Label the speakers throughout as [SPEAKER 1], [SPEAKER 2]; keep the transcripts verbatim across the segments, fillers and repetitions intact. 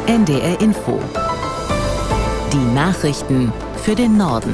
[SPEAKER 1] N D R Info. Die Nachrichten für den Norden.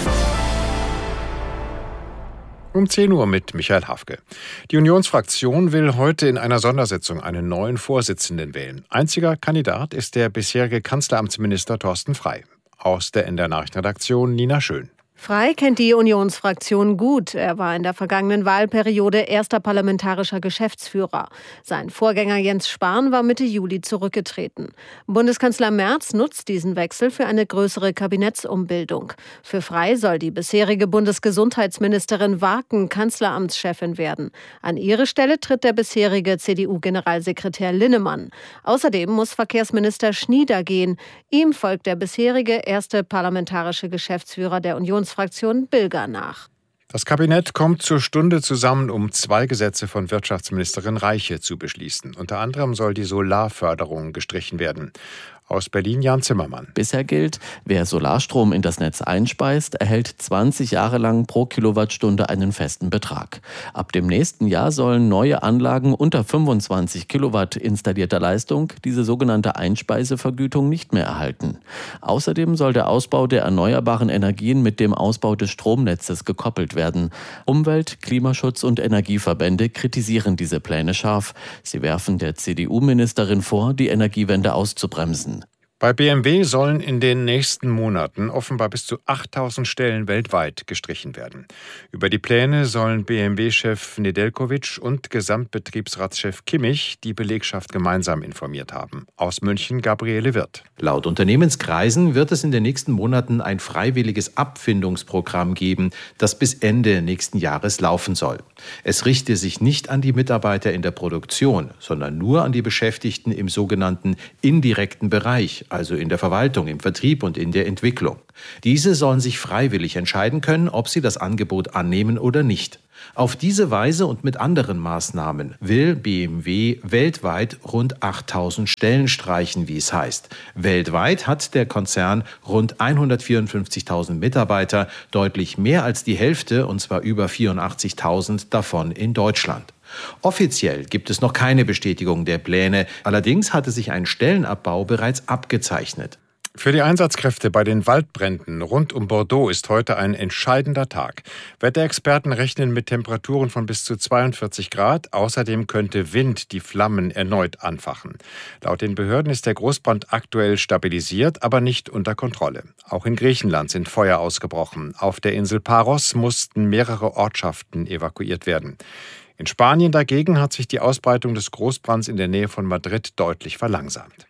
[SPEAKER 2] Um zehn Uhr mit Michael Hafke. Die Unionsfraktion will heute in einer Sondersitzung einen neuen Vorsitzenden wählen. Einziger Kandidat ist der bisherige Kanzleramtsminister Thorsten Frey. Aus der N D R-Nachrichtenredaktion Nina Schön.
[SPEAKER 3] Frey kennt die Unionsfraktion gut. Er war in der vergangenen Wahlperiode erster parlamentarischer Geschäftsführer. Sein Vorgänger Jens Spahn war Mitte Juli zurückgetreten. Bundeskanzler Merz nutzt diesen Wechsel für eine größere Kabinettsumbildung. Für Frey soll die bisherige Bundesgesundheitsministerin Warken Kanzleramtschefin werden. An ihre Stelle tritt der bisherige C D U-Generalsekretär Linnemann. Außerdem muss Verkehrsminister Schnieder gehen. Ihm folgt der bisherige erste parlamentarische Geschäftsführer der Unionsfraktion Fraktion Bilger nach.
[SPEAKER 2] Das Kabinett kommt zur Stunde zusammen, um zwei Gesetze von Wirtschaftsministerin Reiche zu beschließen. Unter anderem soll die Solarförderung gestrichen werden. Aus Berlin Jan Zimmermann.
[SPEAKER 4] Bisher gilt, wer Solarstrom in das Netz einspeist, erhält zwanzig Jahre lang pro Kilowattstunde einen festen Betrag. Ab dem nächsten Jahr sollen neue Anlagen unter fünfundzwanzig Kilowatt installierter Leistung diese sogenannte Einspeisevergütung nicht mehr erhalten. Außerdem soll der Ausbau der erneuerbaren Energien mit dem Ausbau des Stromnetzes gekoppelt werden. Umwelt-, Klimaschutz- und Energieverbände kritisieren diese Pläne scharf. Sie werfen der C D U-Ministerin vor, die Energiewende auszubremsen.
[SPEAKER 2] Bei B M W sollen in den nächsten Monaten offenbar bis zu achttausend Stellen weltweit gestrichen werden. Über die Pläne sollen B M W-Chef Nedeljkovic und Gesamtbetriebsratschef Kimmich die Belegschaft gemeinsam informiert haben. Aus München Gabriele Wirth.
[SPEAKER 5] Laut Unternehmenskreisen wird es in den nächsten Monaten ein freiwilliges Abfindungsprogramm geben, das bis Ende nächsten Jahres laufen soll. Es richte sich nicht an die Mitarbeiter in der Produktion, sondern nur an die Beschäftigten im sogenannten indirekten Bereich, also in der Verwaltung, im Vertrieb und in der Entwicklung. Diese sollen sich freiwillig entscheiden können, ob sie das Angebot annehmen oder nicht. Auf diese Weise und mit anderen Maßnahmen will B M W weltweit rund achttausend Stellen streichen, wie es heißt. Weltweit hat der Konzern rund hundertvierundfünfzigtausend Mitarbeiter, deutlich mehr als die Hälfte, und zwar über vierundachtzigtausend davon in Deutschland. Offiziell gibt es noch keine Bestätigung der Pläne, allerdings hatte sich ein Stellenabbau bereits abgezeichnet.
[SPEAKER 2] Für die Einsatzkräfte bei den Waldbränden rund um Bordeaux ist heute ein entscheidender Tag. Wetterexperten rechnen mit Temperaturen von bis zu zweiundvierzig Grad. Außerdem könnte Wind die Flammen erneut anfachen. Laut den Behörden ist der Großbrand aktuell stabilisiert, aber nicht unter Kontrolle. Auch in Griechenland sind Feuer ausgebrochen. Auf der Insel Paros mussten mehrere Ortschaften evakuiert werden. In Spanien dagegen hat sich die Ausbreitung des Großbrands in der Nähe von Madrid deutlich verlangsamt.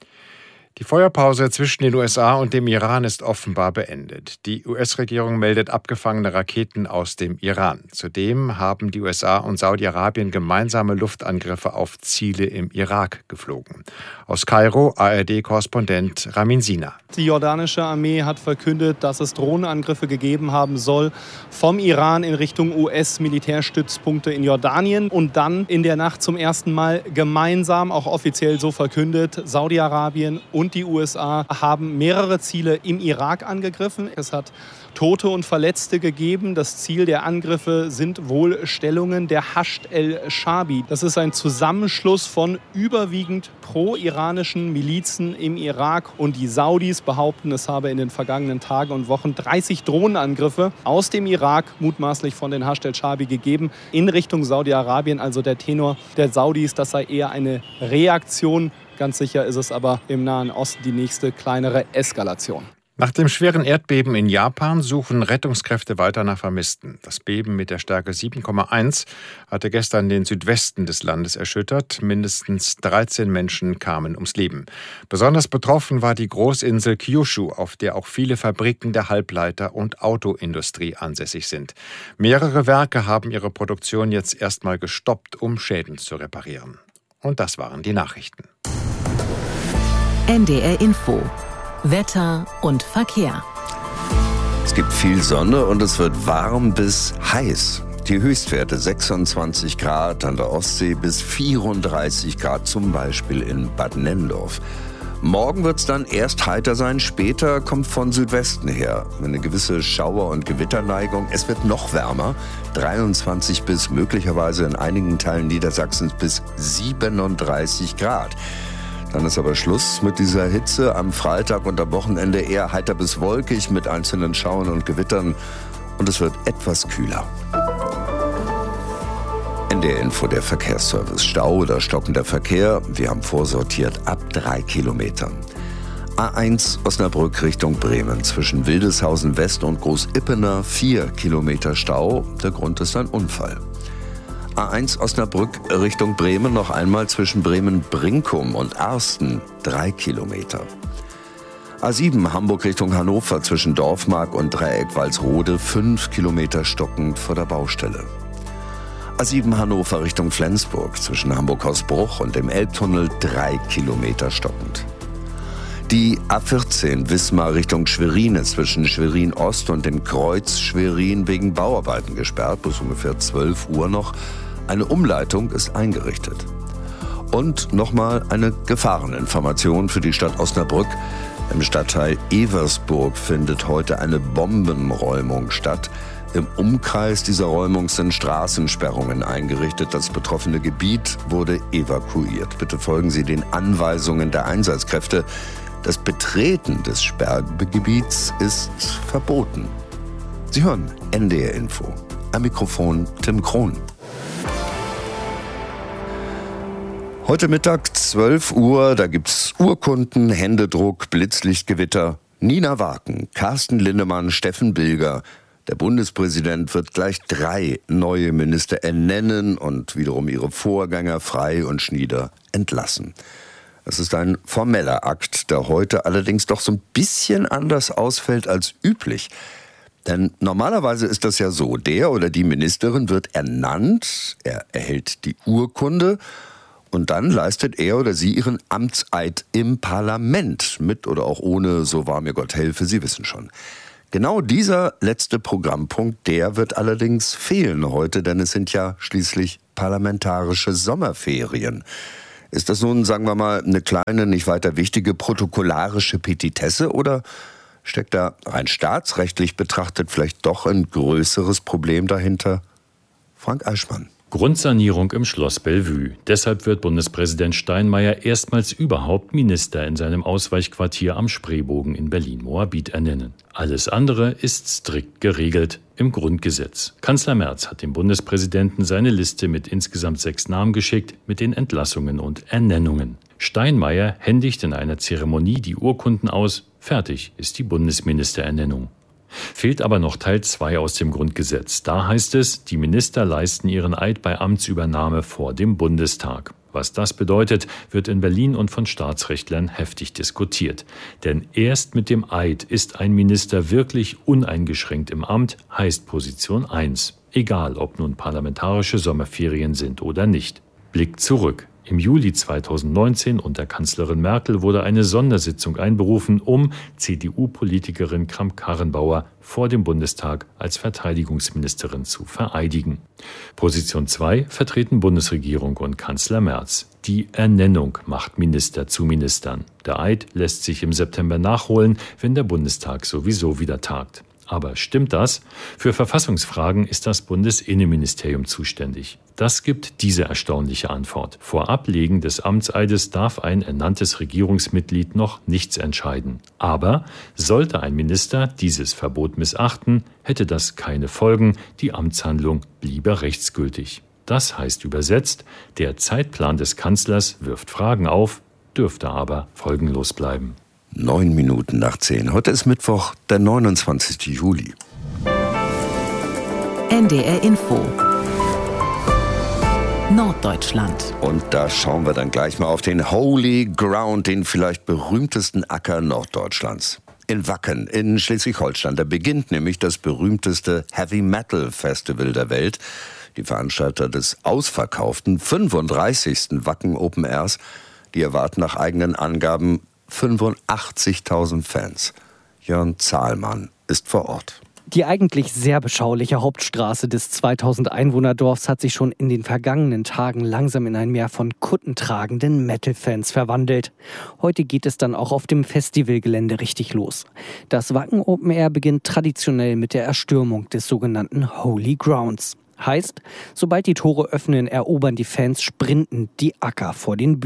[SPEAKER 2] Die Feuerpause zwischen den U S A und dem Iran ist offenbar beendet. Die U S-Regierung meldet abgefangene Raketen aus dem Iran. Zudem haben die U S A und Saudi-Arabien gemeinsame Luftangriffe auf Ziele im Irak geflogen. Aus Kairo A R D-Korrespondent Ramin Sina.
[SPEAKER 6] Die jordanische Armee hat verkündet, dass es Drohnenangriffe gegeben haben soll vom Iran in Richtung U S-Militärstützpunkte in Jordanien und dann in der Nacht zum ersten Mal gemeinsam, auch offiziell so verkündet, Saudi-Arabien und die U S A haben mehrere Ziele im Irak angegriffen. Es hat Tote und Verletzte gegeben. Das Ziel der Angriffe sind wohl Stellungen der Hashd el-Shabi. Das ist ein Zusammenschluss von überwiegend pro-iranischen Milizen im Irak. Und die Saudis behaupten, es habe in den vergangenen Tagen und Wochen dreißig Drohnenangriffe aus dem Irak, mutmaßlich von den Hashd el-Shabi, gegeben, in Richtung Saudi-Arabien. Also der Tenor der Saudis, das sei eher eine Reaktion. Ganz sicher ist es aber im Nahen Osten die nächste kleinere Eskalation.
[SPEAKER 2] Nach dem schweren Erdbeben in Japan suchen Rettungskräfte weiter nach Vermissten. Das Beben mit der Stärke sieben Komma eins hatte gestern den Südwesten des Landes erschüttert. Mindestens dreizehn Menschen kamen ums Leben. Besonders betroffen war die Großinsel Kyushu, auf der auch viele Fabriken der Halbleiter- und Autoindustrie ansässig sind. Mehrere Werke haben ihre Produktion jetzt erstmal gestoppt, um Schäden zu reparieren. Und das waren die Nachrichten.
[SPEAKER 1] N D R Info. Wetter und Verkehr.
[SPEAKER 7] Es gibt viel Sonne und es wird warm bis heiß. Die Höchstwerte sechsundzwanzig Grad an der Ostsee bis vierunddreißig Grad, zum Beispiel in Bad Nenndorf. Morgen wird es dann erst heiter sein, später kommt von Südwesten her eine gewisse Schauer- und Gewitterneigung. Es wird noch wärmer, dreiundzwanzig bis möglicherweise in einigen Teilen Niedersachsens bis siebenunddreißig Grad. Dann ist aber Schluss mit dieser Hitze. Am Freitag und am Wochenende eher heiter bis wolkig mit einzelnen Schauern und Gewittern. Und es wird etwas kühler. N D R-Info, der Verkehrsservice. Stau oder stockender Verkehr. Wir haben vorsortiert ab drei Kilometern. A eins Osnabrück Richtung Bremen. Zwischen Wildeshausen West und Großippener vier Kilometer Stau. Der Grund ist ein Unfall. A eins Osnabrück Richtung Bremen noch einmal zwischen Bremen-Brinkum und Arsten drei Kilometer. A sieben Hamburg Richtung Hannover zwischen Dorfmark und Dreieck Walsrode fünf Kilometer stockend vor der Baustelle. A sieben Hannover Richtung Flensburg zwischen Hamburg-Hausbruch und dem Elbtunnel drei Kilometer stockend. Die A vierzehn Wismar Richtung Schwerin ist zwischen Schwerin Ost und dem Kreuz Schwerin wegen Bauarbeiten gesperrt, bis ungefähr zwölf Uhr noch. Eine Umleitung ist eingerichtet. Und nochmal eine Gefahreninformation für die Stadt Osnabrück. Im Stadtteil Eversburg findet heute eine Bombenräumung statt. Im Umkreis dieser Räumung sind Straßensperrungen eingerichtet. Das betroffene Gebiet wurde evakuiert. Bitte folgen Sie den Anweisungen der Einsatzkräfte. Das Betreten des Sperrgebiets ist verboten. Sie hören N D R-Info. Am Mikrofon Tim Krohn. Heute Mittag zwölf Uhr, da gibt's Urkunden, Händedruck, Blitzlichtgewitter. Nina Waken, Carsten Linnemann, Steffen Bilger. Der Bundespräsident wird gleich drei neue Minister ernennen und wiederum ihre Vorgänger Frei und Schnieder entlassen. Es ist ein formeller Akt, der heute allerdings doch so ein bisschen anders ausfällt als üblich. Denn normalerweise ist das ja so, der oder die Ministerin wird ernannt, er erhält die Urkunde und dann leistet er oder sie ihren Amtseid im Parlament, mit oder auch ohne, so wahr mir Gott helfe, Sie wissen schon. Genau dieser letzte Programmpunkt, der wird allerdings fehlen heute, denn es sind ja schließlich parlamentarische Sommerferien. Ist das nun, sagen wir mal, eine kleine, nicht weiter wichtige protokollarische Petitesse oder steckt da rein staatsrechtlich betrachtet vielleicht doch ein größeres Problem dahinter? Frank Eichmann.
[SPEAKER 8] Grundsanierung im Schloss Bellevue. Deshalb wird Bundespräsident Steinmeier erstmals überhaupt Minister in seinem Ausweichquartier am Spreebogen in Berlin-Moabit ernennen. Alles andere ist strikt geregelt im Grundgesetz. Kanzler Merz hat dem Bundespräsidenten seine Liste mit insgesamt sechs Namen geschickt, mit den Entlassungen und Ernennungen. Steinmeier händigt in einer Zeremonie die Urkunden aus. Fertig ist die Bundesministerernennung. Fehlt aber noch Teil zwei aus dem Grundgesetz. Da heißt es, die Minister leisten ihren Eid bei Amtsübernahme vor dem Bundestag. Was das bedeutet, wird in Berlin und von Staatsrechtlern heftig diskutiert. Denn erst mit dem Eid ist ein Minister wirklich uneingeschränkt im Amt, heißt Position eins. Egal, ob nun parlamentarische Sommerferien sind oder nicht. Blick zurück. Im Juli zweitausendneunzehn unter Kanzlerin Merkel wurde eine Sondersitzung einberufen, um C D U-Politikerin Kramp-Karrenbauer vor dem Bundestag als Verteidigungsministerin zu vereidigen. Position zwei vertreten Bundesregierung und Kanzler Merz. Die Ernennung macht Minister zu Ministern. Der Eid lässt sich im September nachholen, wenn der Bundestag sowieso wieder tagt. Aber stimmt das? Für Verfassungsfragen ist das Bundesinnenministerium zuständig. Das gibt diese erstaunliche Antwort. Vor Ablegen des Amtseides darf ein ernanntes Regierungsmitglied noch nichts entscheiden. Aber sollte ein Minister dieses Verbot missachten, hätte das keine Folgen, die Amtshandlung bliebe rechtsgültig. Das heißt übersetzt, der Zeitplan des Kanzlers wirft Fragen auf, dürfte aber folgenlos bleiben.
[SPEAKER 7] Neun Minuten nach zehn. Heute ist Mittwoch, der neunundzwanzigsten Juli.
[SPEAKER 1] N D R Info. Norddeutschland.
[SPEAKER 7] Und da schauen wir dann gleich mal auf den Holy Ground, den vielleicht berühmtesten Acker Norddeutschlands. In Wacken, in Schleswig-Holstein. Da beginnt nämlich das berühmteste Heavy-Metal-Festival der Welt. Die Veranstalter des ausverkauften fünfunddreißigsten Wacken Open Airs, die erwarten nach eigenen Angaben fünfundachtzigtausend Fans. Jörn Zahlmann ist vor Ort.
[SPEAKER 9] Die eigentlich sehr beschauliche Hauptstraße des zweitausend Einwohnerdorfs hat sich schon in den vergangenen Tagen langsam in ein Meer von kuttentragenden Metal-Fans verwandelt. Heute geht es dann auch auf dem Festivalgelände richtig los. Das Wacken Open Air beginnt traditionell mit der Erstürmung des sogenannten Holy Grounds. Heißt, sobald die Tore öffnen, erobern die Fans sprintend die Acker vor den Bühnen.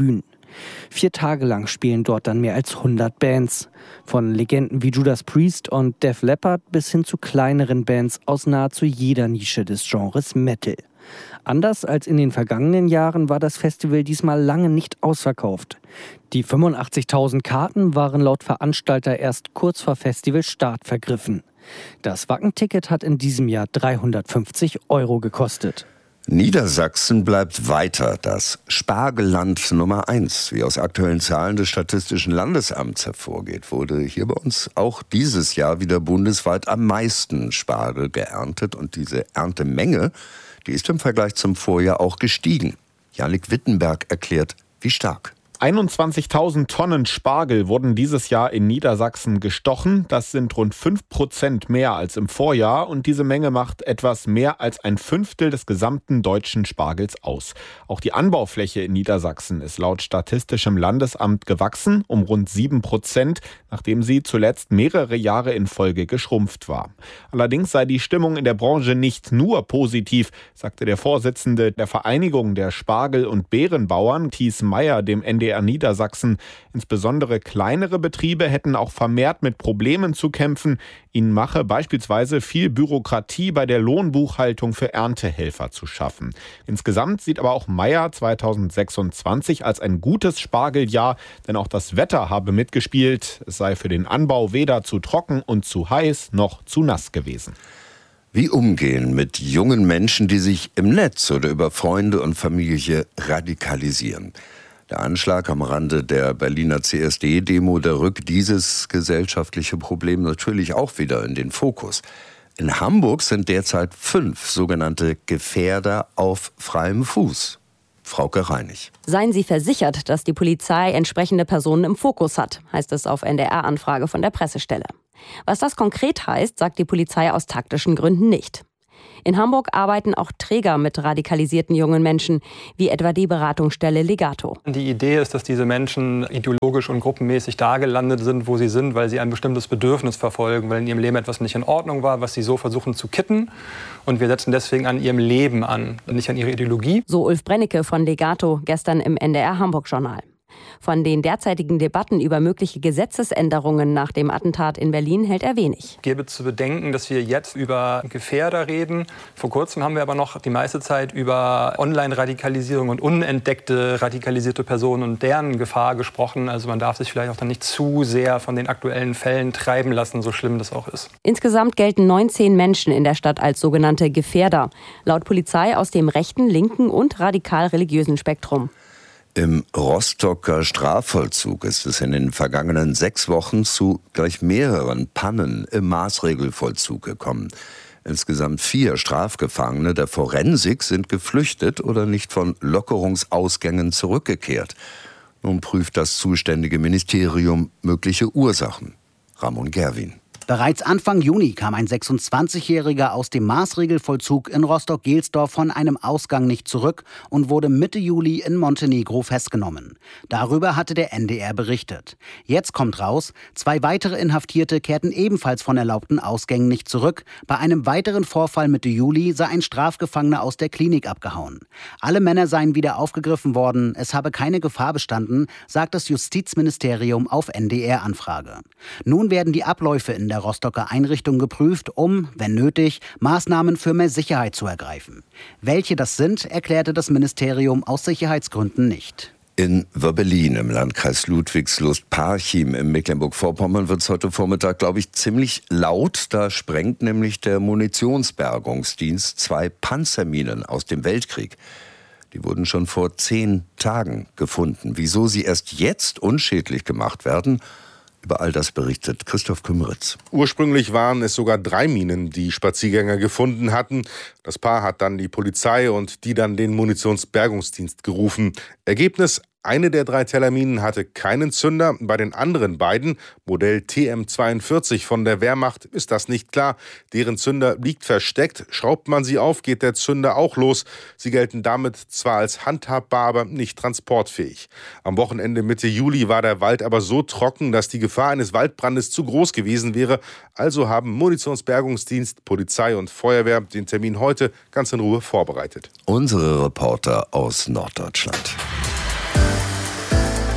[SPEAKER 9] Vier Tage lang spielen dort dann mehr als hundert Bands. Von Legenden wie Judas Priest und Def Leppard bis hin zu kleineren Bands aus nahezu jeder Nische des Genres Metal. Anders als in den vergangenen Jahren war das Festival diesmal lange nicht ausverkauft. Die fünfundachtzigtausend Karten waren laut Veranstalter erst kurz vor Festivalstart vergriffen. Das Wacken-Ticket hat in diesem Jahr dreihundertfünfzig Euro gekostet.
[SPEAKER 7] Niedersachsen bleibt weiter das Spargelland Nummer eins. Wie aus aktuellen Zahlen des Statistischen Landesamts hervorgeht, wurde hier bei uns auch dieses Jahr wieder bundesweit am meisten Spargel geerntet. Und diese Erntemenge, die ist im Vergleich zum Vorjahr auch gestiegen. Jannik Wittenberg erklärt, wie stark.
[SPEAKER 10] einundzwanzigtausend Tonnen Spargel wurden dieses Jahr in Niedersachsen gestochen. Das sind rund fünf Prozent mehr als im Vorjahr. Und diese Menge macht etwas mehr als ein Fünftel des gesamten deutschen Spargels aus. Auch die Anbaufläche in Niedersachsen ist laut Statistischem Landesamt gewachsen um rund sieben Prozent, nachdem sie zuletzt mehrere Jahre in Folge geschrumpft war. Allerdings sei die Stimmung in der Branche nicht nur positiv, sagte der Vorsitzende der Vereinigung der Spargel- und Beerenbauern, Thies Meyer, dem N D R Niedersachsen. Insbesondere kleinere Betriebe hätten auch vermehrt mit Problemen zu kämpfen. Ihnen mache beispielsweise viel Bürokratie bei der Lohnbuchhaltung für Erntehelfer zu schaffen. Insgesamt sieht aber auch Meyer zweitausendsechsundzwanzig als ein gutes Spargeljahr, denn auch das Wetter habe mitgespielt. Es sei für den Anbau weder zu trocken und zu heiß noch zu nass gewesen.
[SPEAKER 7] Wie umgehen mit jungen Menschen, die sich im Netz oder über Freunde und Familie radikalisieren? Der Anschlag am Rande der Berliner C S D-Demo, der rückt dieses gesellschaftliche Problem natürlich auch wieder in den Fokus. In Hamburg sind derzeit fünf sogenannte Gefährder auf freiem Fuß. Frauke Reinig.
[SPEAKER 11] Seien Sie versichert, dass die Polizei entsprechende Personen im Fokus hat, heißt es auf N D R-Anfrage von der Pressestelle. Was das konkret heißt, sagt die Polizei aus taktischen Gründen nicht. In Hamburg arbeiten auch Träger mit radikalisierten jungen Menschen, wie etwa die Beratungsstelle Legato.
[SPEAKER 12] Die Idee ist, dass diese Menschen ideologisch und gruppenmäßig da gelandet sind, wo sie sind, weil sie ein bestimmtes Bedürfnis verfolgen, weil in ihrem Leben etwas nicht in Ordnung war, was sie so versuchen zu kitten. Und wir setzen deswegen an ihrem Leben an, nicht an ihrer Ideologie.
[SPEAKER 11] So Ulf Brennecke von Legato gestern im N D R Hamburg-Journal. Von den derzeitigen Debatten über mögliche Gesetzesänderungen nach dem Attentat in Berlin hält er wenig.
[SPEAKER 12] Ich gebe zu bedenken, dass wir jetzt über Gefährder reden. Vor kurzem haben wir aber noch die meiste Zeit über Online-Radikalisierung und unentdeckte radikalisierte Personen und deren Gefahr gesprochen. Also man darf sich vielleicht auch dann nicht zu sehr von den aktuellen Fällen treiben lassen, so schlimm das auch ist.
[SPEAKER 11] Insgesamt gelten neunzehn Menschen in der Stadt als sogenannte Gefährder. Laut Polizei aus dem rechten, linken und radikal-religiösen Spektrum.
[SPEAKER 7] Im Rostocker Strafvollzug ist es in den vergangenen sechs Wochen zu gleich mehreren Pannen im Maßregelvollzug gekommen. Insgesamt vier Strafgefangene der Forensik sind geflüchtet oder nicht von Lockerungsausgängen zurückgekehrt. Nun prüft das zuständige Ministerium mögliche Ursachen. Ramon Gerwin.
[SPEAKER 13] Bereits Anfang Juni kam ein sechsundzwanzigjähriger aus dem Maßregelvollzug in Rostock-Gelsdorf von einem Ausgang nicht zurück und wurde Mitte Juli in Montenegro festgenommen. Darüber hatte der N D R berichtet. Jetzt kommt raus, zwei weitere Inhaftierte kehrten ebenfalls von erlaubten Ausgängen nicht zurück. Bei einem weiteren Vorfall Mitte Juli sei ein Strafgefangener aus der Klinik abgehauen. Alle Männer seien wieder aufgegriffen worden. Es habe keine Gefahr bestanden, sagt das Justizministerium auf N D R-Anfrage. Nun werden die Abläufe in der Rostocker Einrichtung geprüft, um, wenn nötig, Maßnahmen für mehr Sicherheit zu ergreifen. Welche das sind, erklärte das Ministerium aus Sicherheitsgründen nicht.
[SPEAKER 7] In Wöbbelin im Landkreis Ludwigslust-Parchim in Mecklenburg-Vorpommern wird es heute Vormittag, glaube ich, ziemlich laut. Da sprengt nämlich der Munitionsbergungsdienst zwei Panzerminen aus dem Weltkrieg. Die wurden schon vor zehn Tagen gefunden. Wieso sie erst jetzt unschädlich gemacht werden? Über all das berichtet Christoph Kümmeritz.
[SPEAKER 14] Ursprünglich waren es sogar drei Minen, die Spaziergänger gefunden hatten. Das Paar hat dann die Polizei und die dann den Munitionsbergungsdienst gerufen. Ergebnis: Eine der drei Tellerminen hatte keinen Zünder. Bei den anderen beiden, Modell T M zweiundvierzig von der Wehrmacht, ist das nicht klar. Deren Zünder liegt versteckt. Schraubt man sie auf, geht der Zünder auch los. Sie gelten damit zwar als handhabbar, aber nicht transportfähig. Am Wochenende Mitte Juli war der Wald aber so trocken, dass die Gefahr eines Waldbrandes zu groß gewesen wäre. Also haben Munitionsbergungsdienst, Polizei und Feuerwehr den Termin heute ganz in Ruhe vorbereitet.
[SPEAKER 7] Unsere Reporter aus Norddeutschland.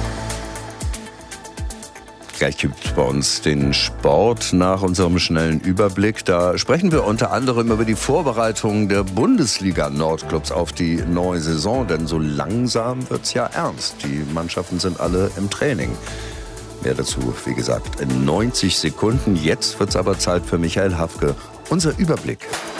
[SPEAKER 7] Gleich gibt es bei uns den Sport nach unserem schnellen Überblick. Da sprechen wir unter anderem über die Vorbereitung der Bundesliga-Nordclubs auf die neue Saison. Denn so langsam wird es ja ernst. Die Mannschaften sind alle im Training. Mehr dazu, wie gesagt, in neunzig Sekunden. Jetzt wird es aber Zeit für Michael Hafke. Unser Überblick.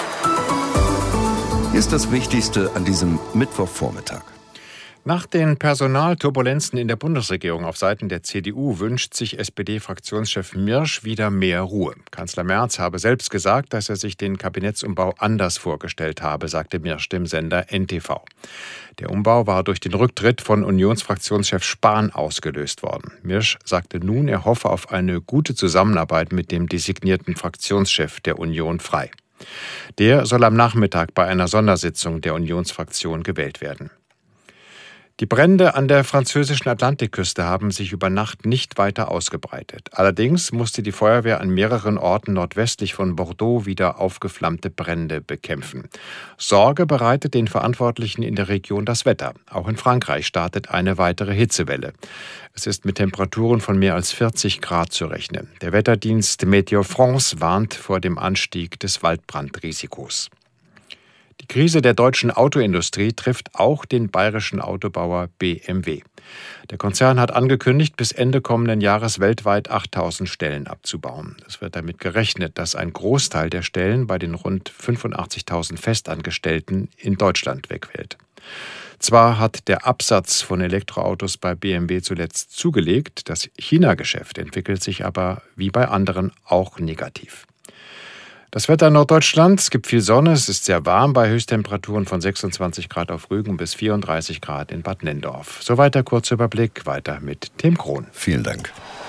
[SPEAKER 7] Hier ist das Wichtigste an diesem Mittwochvormittag.
[SPEAKER 2] Nach den Personalturbulenzen in der Bundesregierung auf Seiten der C D U wünscht sich S P D-Fraktionschef Mirsch wieder mehr Ruhe. Kanzler Merz habe selbst gesagt, dass er sich den Kabinettsumbau anders vorgestellt habe, sagte Mirsch dem Sender N T V. Der Umbau war durch den Rücktritt von Unionsfraktionschef Spahn ausgelöst worden. Mirsch sagte nun, er hoffe auf eine gute Zusammenarbeit mit dem designierten Fraktionschef der Union Frei. Der soll am Nachmittag bei einer Sondersitzung der Unionsfraktion gewählt werden. Die Brände an der französischen Atlantikküste haben sich über Nacht nicht weiter ausgebreitet. Allerdings musste die Feuerwehr an mehreren Orten nordwestlich von Bordeaux wieder aufgeflammte Brände bekämpfen. Sorge bereitet den Verantwortlichen in der Region das Wetter. Auch in Frankreich startet eine weitere Hitzewelle. Es ist mit Temperaturen von mehr als vierzig Grad zu rechnen. Der Wetterdienst Météo France warnt vor dem Anstieg des Waldbrandrisikos. Die Krise der deutschen Autoindustrie trifft auch den bayerischen Autobauer B M W. Der Konzern hat angekündigt, bis Ende kommenden Jahres weltweit achttausend Stellen abzubauen. Es wird damit gerechnet, dass ein Großteil der Stellen bei den rund fünfundachtzigtausend Festangestellten in Deutschland wegfällt. Zwar hat der Absatz von Elektroautos bei B M W zuletzt zugelegt, das China-Geschäft entwickelt sich aber wie bei anderen auch negativ. Das Wetter in Norddeutschland, es gibt viel Sonne, es ist sehr warm bei Höchsttemperaturen von sechsundzwanzig Grad auf Rügen bis vierunddreißig Grad in Bad Nendorf. Soweit der kurze Überblick, weiter mit Tim Krohn.
[SPEAKER 7] Vielen Dank.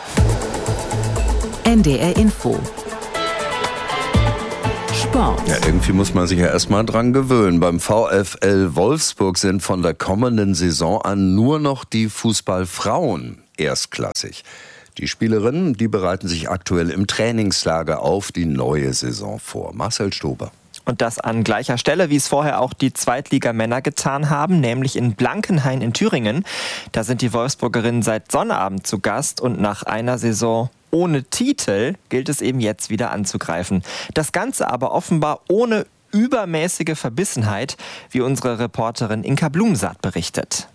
[SPEAKER 1] N D R Info. Sport.
[SPEAKER 7] Ja, irgendwie muss man sich ja erstmal dran gewöhnen. Beim VfL Wolfsburg sind von der kommenden Saison an nur noch die Fußballfrauen erstklassig. Die Spielerinnen, die bereiten sich aktuell im Trainingslager auf die neue Saison vor. Marcel Stober.
[SPEAKER 15] Und das an gleicher Stelle, wie es vorher auch die Zweitligamänner getan haben, nämlich in Blankenhain in Thüringen. Da sind die Wolfsburgerinnen seit Sonnabend zu Gast und nach einer Saison ohne Titel gilt es eben jetzt wieder anzugreifen. Das Ganze aber offenbar ohne übermäßige Verbissenheit, wie unsere Reporterin Inka Blumsaat berichtet.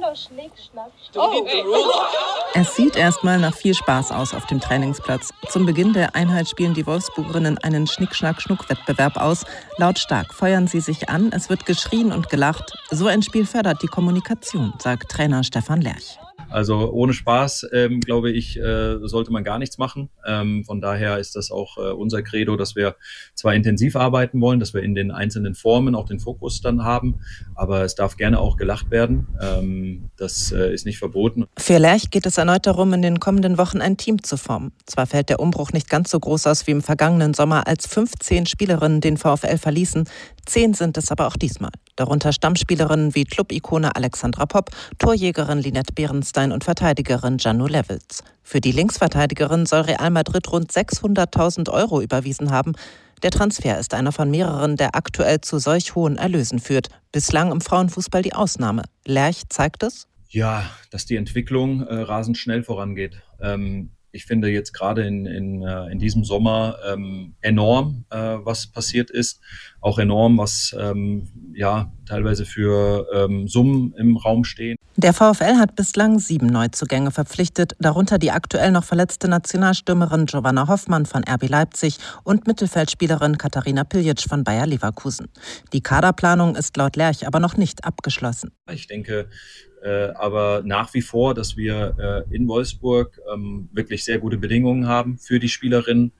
[SPEAKER 16] Es sieht erstmal nach viel Spaß aus auf dem Trainingsplatz. Zum Beginn der Einheit spielen die Wolfsburgerinnen einen Schnick-Schnack-Schnuck-Wettbewerb aus. Lautstark feuern sie sich an, es wird geschrien und gelacht. So ein Spiel fördert die Kommunikation, sagt Trainer Stefan Lerch.
[SPEAKER 17] Also ohne Spaß, ähm, glaube ich, äh, sollte man gar nichts machen. Ähm, von daher ist das auch äh, unser Credo, dass wir zwar intensiv arbeiten wollen, dass wir in den einzelnen Formen auch den Fokus dann haben, aber es darf gerne auch gelacht werden. Ähm, das äh, ist nicht verboten.
[SPEAKER 16] Für Lerch geht es erneut darum, in den kommenden Wochen ein Team zu formen. Zwar fällt der Umbruch nicht ganz so groß aus wie im vergangenen Sommer, als fünfzehn Spielerinnen den VfL verließen. Zehn sind es aber auch diesmal. Darunter Stammspielerinnen wie Club-Ikone Alexandra Popp, Torjägerin Linette Behrenstein und Verteidigerin Janu Levels. Für die Linksverteidigerin soll Real Madrid rund sechshunderttausend Euro überwiesen haben. Der Transfer ist einer von mehreren, der aktuell zu solch hohen Erlösen führt. Bislang im Frauenfußball die Ausnahme. Lerch zeigt es?
[SPEAKER 17] Ja, dass die Entwicklung äh, rasend schnell vorangeht. Ähm, ich finde jetzt gerade in, in, äh, in diesem Sommer ähm, enorm, äh, was passiert ist. Auch enorm, was ähm, ja teilweise für ähm, Summen im Raum stehen.
[SPEAKER 16] Der VfL hat bislang sieben Neuzugänge verpflichtet, darunter die aktuell noch verletzte Nationalstürmerin Giovanna Hoffmann von R B Leipzig und Mittelfeldspielerin Katharina Piljic von Bayer Leverkusen. Die Kaderplanung ist laut Lerch aber noch nicht abgeschlossen.
[SPEAKER 17] Ich denke äh, aber nach wie vor, dass wir äh, in Wolfsburg ähm, wirklich sehr gute Bedingungen haben für die Spielerinnen.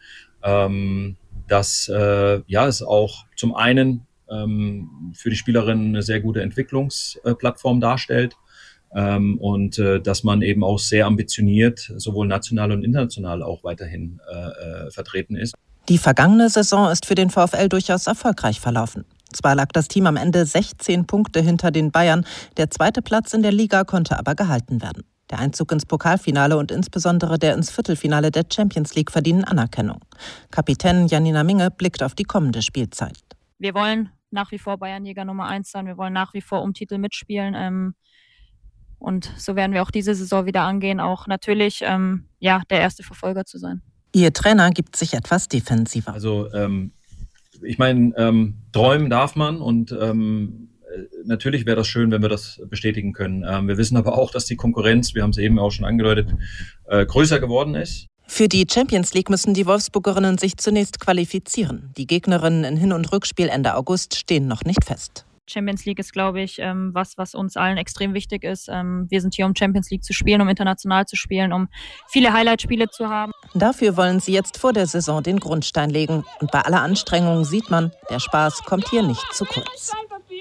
[SPEAKER 17] Ähm, dass äh, ja, es auch zum einen ähm, für die Spielerinnen eine sehr gute Entwicklungsplattform darstellt. Ähm, und äh, dass man eben auch sehr ambitioniert, sowohl national und international auch weiterhin äh, äh, vertreten ist.
[SPEAKER 16] Die vergangene Saison ist für den VfL durchaus erfolgreich verlaufen. Zwar lag das Team am Ende sechzehn Punkte hinter den Bayern, der zweite Platz in der Liga konnte aber gehalten werden. Der Einzug ins Pokalfinale und insbesondere der ins Viertelfinale der Champions League verdienen Anerkennung. Kapitänin Janina Minge blickt auf die kommende Spielzeit.
[SPEAKER 18] Wir wollen nach wie vor Bayernjäger Nummer eins sein, wir wollen nach wie vor um Titel mitspielen. Ähm Und so werden wir auch diese Saison wieder angehen. Auch natürlich ähm, ja, der erste Verfolger zu sein.
[SPEAKER 16] Ihr Trainer gibt sich etwas defensiver.
[SPEAKER 17] Also ähm, ich meine, ähm, träumen darf man und ähm, natürlich wäre das schön, wenn wir das bestätigen können. Ähm, wir wissen aber auch, dass die Konkurrenz, wir haben es eben auch schon angedeutet, äh, größer geworden ist.
[SPEAKER 16] Für die Champions League müssen die Wolfsburgerinnen sich zunächst qualifizieren. Die Gegnerinnen in Hin- und Rückspiel Ende August stehen noch nicht fest.
[SPEAKER 18] Champions League ist, glaube ich, was, was uns allen extrem wichtig ist. Wir sind hier, um Champions League zu spielen, um international zu spielen, um viele Highlight-Spiele zu haben.
[SPEAKER 16] Dafür wollen sie jetzt vor der Saison den Grundstein legen. Und bei aller Anstrengung sieht man, der Spaß kommt hier nicht zu kurz.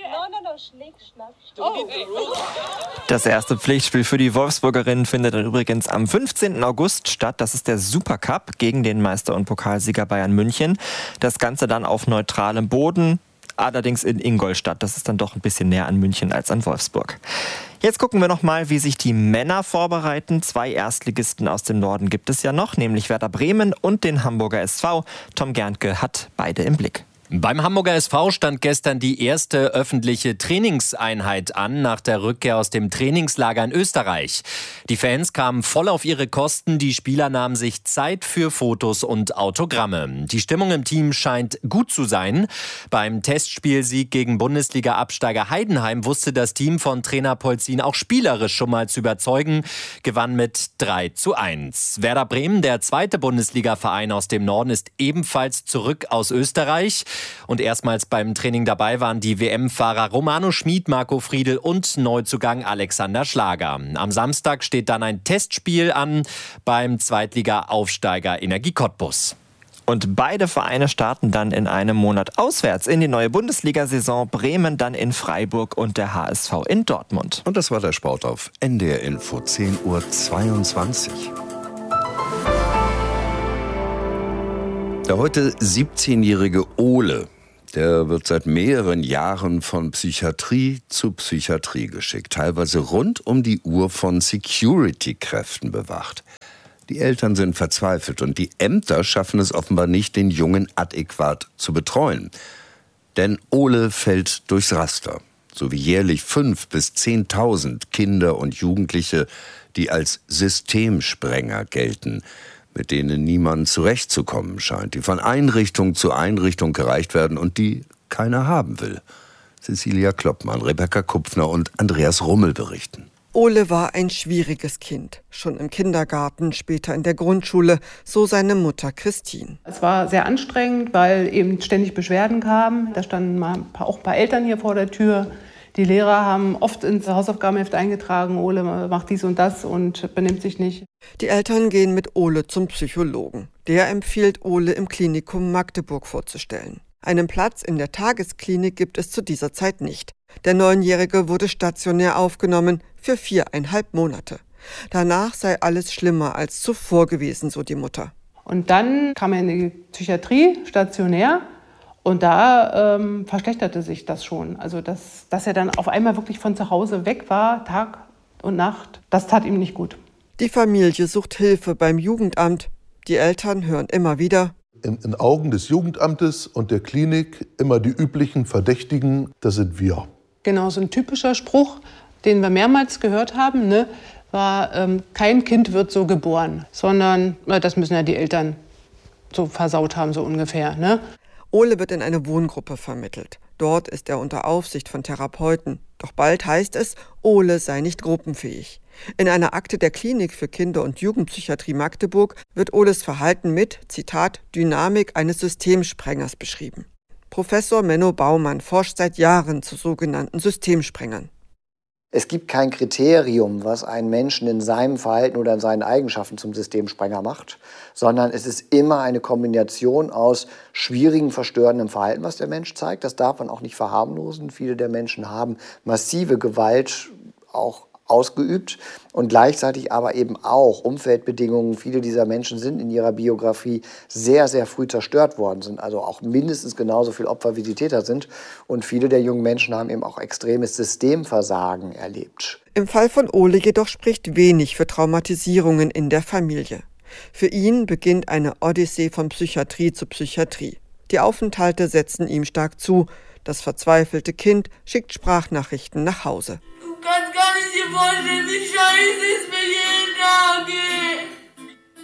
[SPEAKER 15] Das erste Pflichtspiel für die Wolfsburgerinnen findet dann übrigens am fünfzehnten August statt. Das ist der Supercup gegen den Meister- und Pokalsieger Bayern München. Das Ganze dann auf neutralem Boden. Allerdings in Ingolstadt. Das ist dann doch ein bisschen näher an München als an Wolfsburg. Jetzt gucken wir noch mal, wie sich die Männer vorbereiten. Zwei Erstligisten aus dem Norden gibt es ja noch, nämlich Werder Bremen und den Hamburger S V. Tom Gerntke hat beide im Blick.
[SPEAKER 19] Beim Hamburger S V stand gestern die erste öffentliche Trainingseinheit an nach der Rückkehr aus dem Trainingslager in Österreich. Die Fans kamen voll auf ihre Kosten, die Spieler nahmen sich Zeit für Fotos und Autogramme. Die Stimmung im Team scheint gut zu sein. Beim Testspielsieg gegen Bundesliga-Absteiger Heidenheim wusste das Team von Trainer Polzin auch spielerisch schon mal zu überzeugen, gewann mit drei zu eins. Werder Bremen, der zweite Bundesliga-Verein aus dem Norden, ist ebenfalls zurück aus Österreich. Und erstmals beim Training dabei waren die W M-Fahrer Romano Schmid, Marco Friedl und Neuzugang Alexander Schlager. Am Samstag steht dann ein Testspiel an beim Zweitliga-Aufsteiger Energie Cottbus.
[SPEAKER 15] Und beide Vereine starten dann in einem Monat auswärts in die neue Bundesliga-Saison. Bremen dann in Freiburg und der H S V in Dortmund.
[SPEAKER 7] Und das war der Sport auf N D R Info, zehn Uhr zweiundzwanzig. Der heute siebzehnjährige Ole, der wird seit mehreren Jahren von Psychiatrie zu Psychiatrie geschickt, teilweise rund um die Uhr von Security-Kräften bewacht. Die Eltern sind verzweifelt und die Ämter schaffen es offenbar nicht, den Jungen adäquat zu betreuen. Denn Ole fällt durchs Raster, so wie jährlich fünf bis zehntausend Kinder und Jugendliche, die als Systemsprenger gelten, mit denen niemand zurechtzukommen scheint, die von Einrichtung zu Einrichtung gereicht werden und die keiner haben will. Cecilia Kloppmann, Rebecca Kupfner und Andreas Rummel berichten.
[SPEAKER 20] Ole war ein schwieriges Kind, schon im Kindergarten, später in der Grundschule, so seine Mutter Christine.
[SPEAKER 21] Es war sehr anstrengend, weil eben ständig Beschwerden kamen. Da standen mal ein paar, auch ein paar Eltern hier vor der Tür. Die Lehrer haben oft ins Hausaufgabenheft eingetragen, Ole macht dies und das und benimmt sich nicht.
[SPEAKER 20] Die Eltern gehen mit Ole zum Psychologen. Der empfiehlt Ole im Klinikum Magdeburg vorzustellen. Einen Platz in der Tagesklinik gibt es zu dieser Zeit nicht. Der Neunjährige wurde stationär aufgenommen für viereinhalb Monate. Danach sei alles schlimmer als zuvor gewesen, so die Mutter.
[SPEAKER 21] Und dann kam er in die Psychiatrie, stationär. Und da ähm, verschlechterte sich das schon. Also, dass, dass er dann auf einmal wirklich von zu Hause weg war, Tag und Nacht, das tat ihm nicht gut.
[SPEAKER 20] Die Familie sucht Hilfe beim Jugendamt. Die Eltern hören immer wieder:
[SPEAKER 22] In, in Augen des Jugendamtes und der Klinik immer die üblichen Verdächtigen, das sind wir.
[SPEAKER 21] Genau, so ein typischer Spruch, den wir mehrmals gehört haben, ne, war, ähm, kein Kind wird so geboren, sondern äh, das müssen ja die Eltern so versaut haben, so ungefähr, ne?
[SPEAKER 20] Ole wird in eine Wohngruppe vermittelt. Dort ist er unter Aufsicht von Therapeuten. Doch bald heißt es, Ole sei nicht gruppenfähig. In einer Akte der Klinik für Kinder- und Jugendpsychiatrie Magdeburg wird Oles Verhalten mit, Zitat, Dynamik eines Systemsprengers beschrieben. Professor Menno Baumann forscht seit Jahren zu sogenannten Systemsprengern.
[SPEAKER 23] Es gibt kein Kriterium, was einen Menschen in seinem Verhalten oder in seinen Eigenschaften zum Systemsprenger macht, sondern es ist immer eine Kombination aus schwierigem, verstörendem Verhalten, was der Mensch zeigt. Das darf man auch nicht verharmlosen. Viele der Menschen haben massive Gewalt auch ausgeübt und gleichzeitig aber eben auch Umfeldbedingungen. Viele dieser Menschen sind in ihrer Biografie sehr, sehr früh zerstört worden, sind also auch mindestens genauso viel Opfer wie die Täter sind. Und viele der jungen Menschen haben eben auch extremes Systemversagen erlebt.
[SPEAKER 20] Im Fall von Ole jedoch spricht wenig für Traumatisierungen in der Familie. Für ihn beginnt eine Odyssee von Psychiatrie zu Psychiatrie. Die Aufenthalte setzen ihm stark zu. Das verzweifelte Kind schickt Sprachnachrichten nach Hause.
[SPEAKER 24] Du kannst gar nicht dir vorstellen, wie scheiße es mir jeden Tag geht.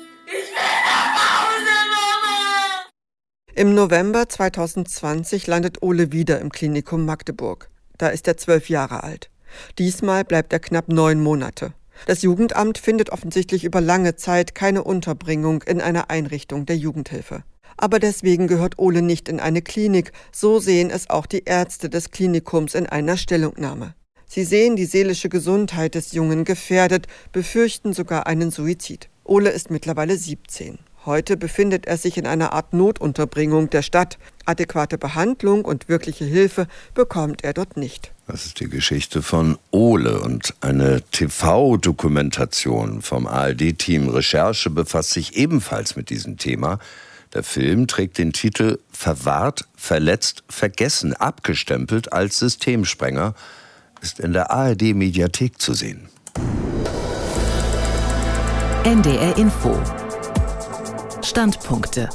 [SPEAKER 20] Im November zweitausendzwanzig landet Ole wieder im Klinikum Magdeburg. Da ist er zwölf Jahre alt. Diesmal bleibt er knapp neun Monate. Das Jugendamt findet offensichtlich über lange Zeit keine Unterbringung in einer Einrichtung der Jugendhilfe. Aber deswegen gehört Ole nicht in eine Klinik. So sehen es auch die Ärzte des Klinikums in einer Stellungnahme. Sie sehen die seelische Gesundheit des Jungen gefährdet, befürchten sogar einen Suizid. Ole ist mittlerweile siebzehn. Heute befindet er sich in einer Art Notunterbringung der Stadt. Adäquate Behandlung und wirkliche Hilfe bekommt er dort nicht.
[SPEAKER 7] Das ist die Geschichte von Ole, und eine T V-Dokumentation vom A R D-Team Recherche befasst sich ebenfalls mit diesem Thema. Der Film trägt den Titel Verwahrt, verletzt, vergessen, abgestempelt als Systemsprenger, ist in der A R D-Mediathek zu sehen.
[SPEAKER 1] N D R Info. Standpunkte.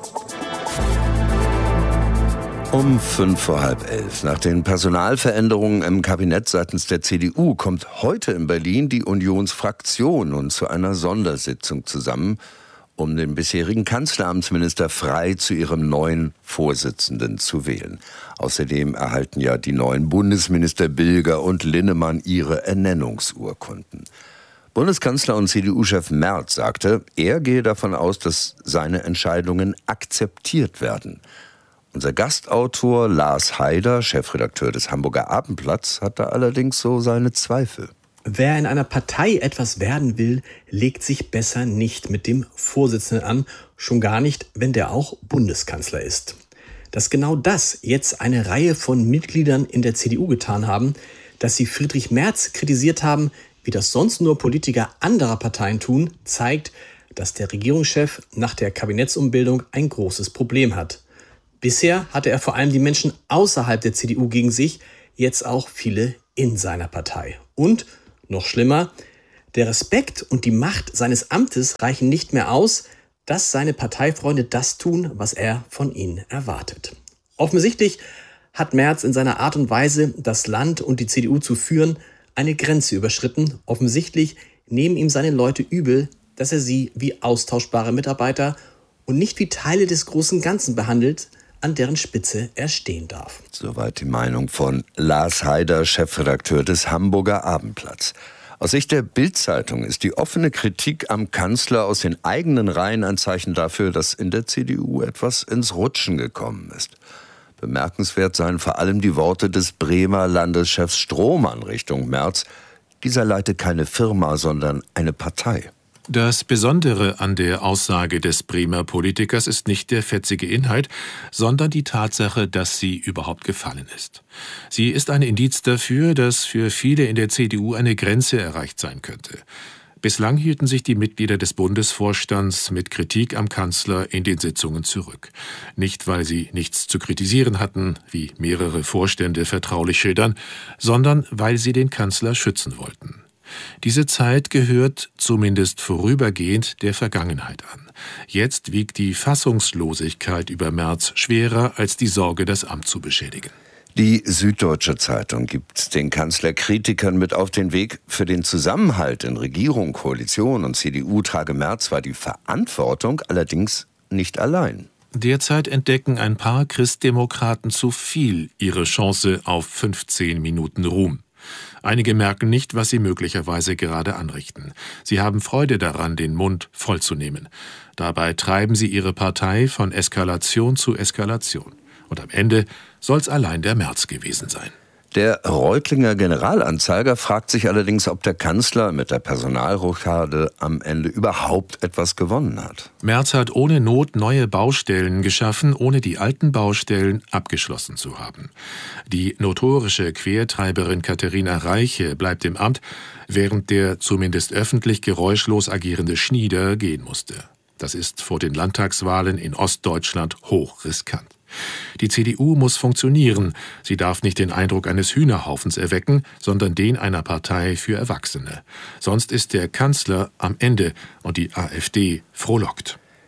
[SPEAKER 7] Um fünf vor halb elf. Nach den Personalveränderungen im Kabinett seitens der C D U kommt heute in Berlin die Unionsfraktion nun zu einer Sondersitzung zusammen, um den bisherigen Kanzleramtsminister Frey zu ihrem neuen Vorsitzenden zu wählen. Außerdem erhalten ja die neuen Bundesminister Bilger und Linnemann ihre Ernennungsurkunden. Bundeskanzler und C D U-Chef Merz sagte, er gehe davon aus, dass seine Entscheidungen akzeptiert werden. Unser Gastautor Lars Haider, Chefredakteur des Hamburger Abendblatts, hat da allerdings so seine Zweifel.
[SPEAKER 3] Wer in einer Partei etwas werden will, legt sich besser nicht mit dem Vorsitzenden an, schon gar nicht, wenn der auch Bundeskanzler ist. Dass genau das jetzt eine Reihe von Mitgliedern in der C D U getan haben, dass sie Friedrich Merz kritisiert haben, wie das sonst nur Politiker anderer Parteien tun, zeigt, dass der Regierungschef nach der Kabinettsumbildung ein großes Problem hat. Bisher hatte er vor allem die Menschen außerhalb der C D U gegen sich, jetzt auch viele in seiner Partei. Und, noch schlimmer, der Respekt und die Macht seines Amtes reichen nicht mehr aus, dass seine Parteifreunde das tun, was er von ihnen erwartet. Offensichtlich hat Merz in seiner Art und Weise, das Land und die C D U zu führen, eine Grenze überschritten. Offensichtlich nehmen ihm seine Leute übel, dass er sie wie austauschbare Mitarbeiter und nicht wie Teile des großen Ganzen behandelt, an deren Spitze er stehen darf.
[SPEAKER 7] Soweit die Meinung von Lars Haider, Chefredakteur des Hamburger Abendblatts. Aus Sicht der Bild-Zeitung ist die offene Kritik am Kanzler aus den eigenen Reihen ein Zeichen dafür, dass in der C D U etwas ins Rutschen gekommen ist. Bemerkenswert seien vor allem die Worte des Bremer Landeschefs Strohmann Richtung Merz. Dieser leite keine Firma, sondern eine Partei.
[SPEAKER 4] Das Besondere an der Aussage des Bremer Politikers ist nicht der fetzige Inhalt, sondern die Tatsache, dass sie überhaupt gefallen ist. Sie ist ein Indiz dafür, dass für viele in der C D U eine Grenze erreicht sein könnte. Bislang hielten sich die Mitglieder des Bundesvorstands mit Kritik am Kanzler in den Sitzungen zurück. Nicht, weil sie nichts zu kritisieren hatten, wie mehrere Vorstände vertraulich schildern, sondern weil sie den Kanzler schützen wollten. Diese Zeit gehört, zumindest vorübergehend, der Vergangenheit an. Jetzt wiegt die Fassungslosigkeit über Merz schwerer als die Sorge, das Amt zu beschädigen.
[SPEAKER 7] Die Süddeutsche Zeitung gibt den Kanzlerkritikern mit auf den Weg: Für den Zusammenhalt in Regierung, Koalition und C D U trage Merz zwar die Verantwortung, allerdings nicht allein.
[SPEAKER 4] Derzeit entdecken ein paar Christdemokraten zu viel ihre Chance auf fünfzehn Minuten Ruhm. Einige merken nicht, was sie möglicherweise gerade anrichten. Sie haben Freude daran, den Mund vollzunehmen. Dabei treiben sie ihre Partei von Eskalation zu Eskalation. Und am Ende soll's allein der Merz gewesen sein.
[SPEAKER 7] Der Reutlinger Generalanzeiger fragt sich allerdings, ob der Kanzler mit der Personalrochade am Ende überhaupt etwas gewonnen hat.
[SPEAKER 4] Merz hat ohne Not neue Baustellen geschaffen, ohne die alten Baustellen abgeschlossen zu haben. Die notorische Quertreiberin Katharina Reiche bleibt im Amt, während der zumindest öffentlich geräuschlos agierende Schnieder gehen musste. Das ist vor den Landtagswahlen in Ostdeutschland hoch riskant. Die C D U muss funktionieren. Sie darf nicht den Eindruck eines Hühnerhaufens erwecken, sondern den einer Partei für Erwachsene. Sonst ist der Kanzler am Ende und die AfD frohlockt.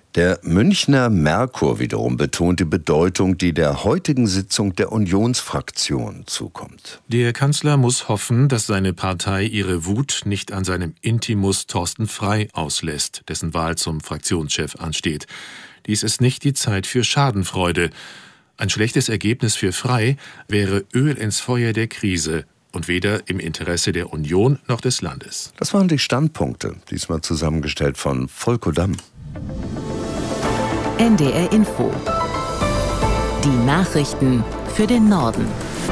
[SPEAKER 7] Der Münchner Merkur wiederum betont die Bedeutung, die der heutigen Sitzung der Unionsfraktion zukommt.
[SPEAKER 4] Der Kanzler muss hoffen, dass seine Partei ihre Wut nicht an seinem Intimus Thorsten Frey auslässt, dessen Wahl zum Fraktionschef ansteht. Dies ist nicht die Zeit für Schadenfreude. Ein schlechtes Ergebnis für Frey wäre Öl ins Feuer der Krise und weder im Interesse der Union noch des Landes.
[SPEAKER 7] Das waren die Standpunkte, diesmal zusammengestellt von Volko Damm.
[SPEAKER 1] N D R Info. Die Nachrichten für den Norden.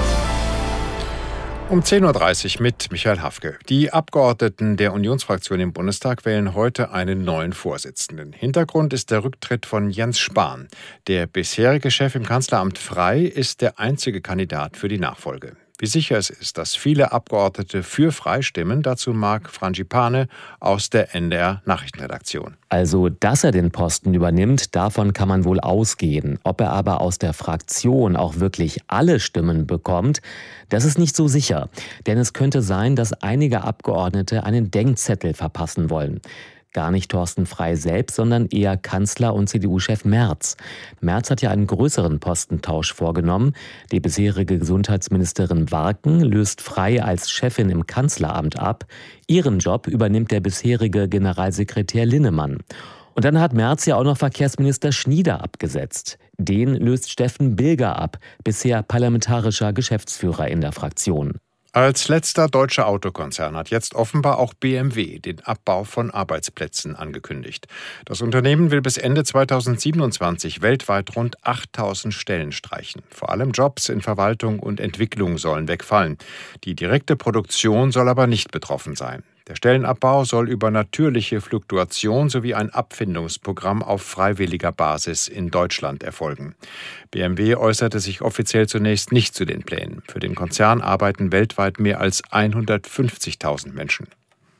[SPEAKER 2] Um zehn Uhr dreißig mit Michael Hafke. Die Abgeordneten der Unionsfraktion im Bundestag wählen heute einen neuen Vorsitzenden. Hintergrund ist der Rücktritt von Jens Spahn. Der bisherige Chef im Kanzleramt Frey ist der einzige Kandidat für die Nachfolge. Wie sicher es ist, dass viele Abgeordnete für Frey stimmen, dazu Marc Frangipane aus der N D R Nachrichtenredaktion.
[SPEAKER 5] Also, dass er den Posten übernimmt, davon kann man wohl ausgehen. Ob er aber aus der Fraktion auch wirklich alle Stimmen bekommt, das ist nicht so sicher. Denn es könnte sein, dass einige Abgeordnete einen Denkzettel verpassen wollen. Gar nicht Thorsten Frey selbst, sondern eher Kanzler und C D U-Chef Merz. Merz hat ja einen größeren Postentausch vorgenommen. Die bisherige Gesundheitsministerin Warken löst Frey als Chefin im Kanzleramt ab. Ihren Job übernimmt der bisherige Generalsekretär Linnemann. Und dann hat Merz ja auch noch Verkehrsminister Schnieder abgesetzt. Den löst Steffen Bilger ab, bisher parlamentarischer Geschäftsführer in der Fraktion.
[SPEAKER 2] Als letzter deutscher Autokonzern hat jetzt offenbar auch B M W den Abbau von Arbeitsplätzen angekündigt. Das Unternehmen will bis Ende zweitausendsiebenundzwanzig weltweit rund achttausend Stellen streichen. Vor allem Jobs in Verwaltung und Entwicklung sollen wegfallen. Die direkte Produktion soll aber nicht betroffen sein. Der Stellenabbau soll über natürliche Fluktuation sowie ein Abfindungsprogramm auf freiwilliger Basis in Deutschland erfolgen. B M W äußerte sich offiziell zunächst nicht zu den Plänen. Für den Konzern arbeiten weltweit mehr als hundertfünfzigtausend Menschen.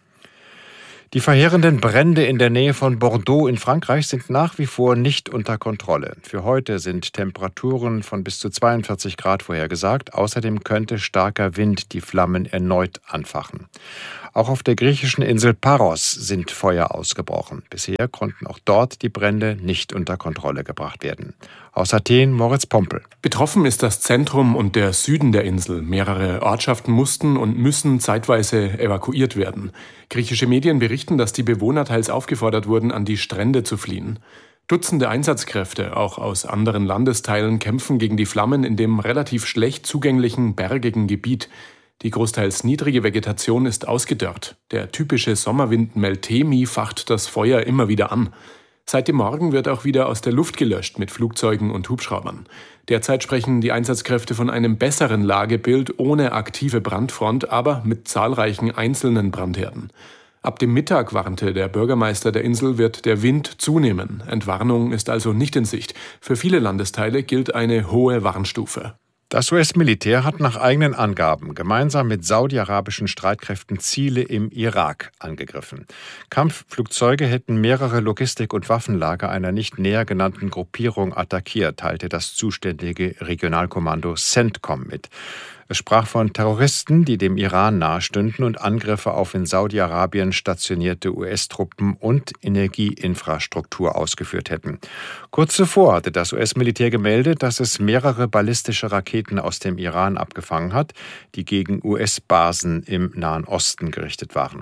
[SPEAKER 2] Die verheerenden Brände in der Nähe von Bordeaux in Frankreich sind nach wie vor nicht unter Kontrolle. Für heute sind Temperaturen von bis zu zweiundvierzig Grad vorhergesagt. Außerdem könnte starker Wind die Flammen erneut anfachen. Auch auf der griechischen Insel Paros sind Feuer ausgebrochen. Bisher konnten auch dort die Brände nicht unter Kontrolle gebracht werden. Aus Athen Moritz Pompel.
[SPEAKER 6] Betroffen ist das Zentrum und der Süden der Insel. Mehrere Ortschaften mussten und müssen zeitweise evakuiert werden. Griechische Medien berichten, dass die Bewohner teils aufgefordert wurden, an die Strände zu fliehen. Dutzende Einsatzkräfte, auch aus anderen Landesteilen, kämpfen gegen die Flammen in dem relativ schlecht zugänglichen, bergigen Gebiet. Die großteils niedrige Vegetation ist ausgedörrt. Der typische Sommerwind Meltemi facht das Feuer immer wieder an. Seit dem Morgen wird auch wieder aus der Luft gelöscht mit Flugzeugen und Hubschraubern. Derzeit sprechen die Einsatzkräfte von einem besseren Lagebild ohne aktive Brandfront, aber mit zahlreichen einzelnen Brandherden. Ab dem Mittag warnte der Bürgermeister der Insel, wird der Wind zunehmen. Entwarnung ist also nicht in Sicht. Für viele Landesteile gilt eine hohe Warnstufe.
[SPEAKER 2] Das U S-Militär hat nach eigenen Angaben gemeinsam mit saudi-arabischen Streitkräften Ziele im Irak angegriffen. Kampfflugzeuge hätten mehrere Logistik- und Waffenlager einer nicht näher genannten Gruppierung attackiert, teilte das zuständige Regionalkommando CENTCOM mit. Es sprach von Terroristen, die dem Iran nahestünden und Angriffe auf in Saudi-Arabien stationierte U S-Truppen und Energieinfrastruktur ausgeführt hätten. Kurz zuvor hatte das U S-Militär gemeldet, dass es mehrere ballistische Raketen aus dem Iran abgefangen hat, die gegen U S-Basen im Nahen Osten gerichtet waren.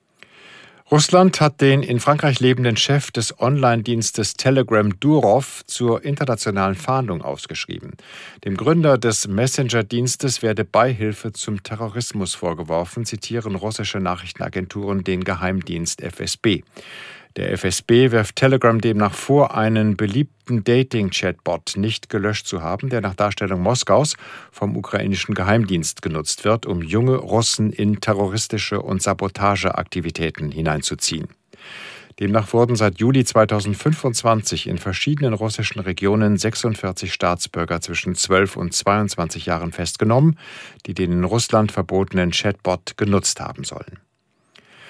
[SPEAKER 2] Russland hat den in Frankreich lebenden Chef des Online-Dienstes Telegram Durov zur internationalen Fahndung ausgeschrieben. Dem Gründer des Messenger-Dienstes werde Beihilfe zum Terrorismus vorgeworfen, zitieren russische Nachrichtenagenturen den Geheimdienst F S B. Der F S B wirft Telegram demnach vor, einen beliebten Dating-Chatbot nicht gelöscht zu haben, der nach Darstellung Moskaus vom ukrainischen Geheimdienst genutzt wird, um junge Russen in terroristische und Sabotageaktivitäten hineinzuziehen. Demnach wurden seit Juli zweitausendfünfundzwanzig in verschiedenen russischen Regionen sechsundvierzig Staatsbürger zwischen zwölf und zweiundzwanzig Jahren festgenommen, die den in Russland verbotenen Chatbot genutzt haben sollen.